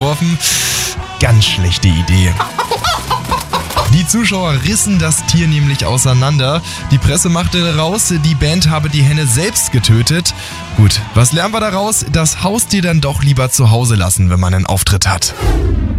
geworfen. Ganz schlechte Idee. Die Zuschauer rissen das Tier nämlich auseinander. Die Presse machte raus, die Band habe die Henne selbst getötet. Gut, was lernen wir daraus? Das Haustier dann doch lieber zu Hause lassen, wenn man einen Auftritt hat.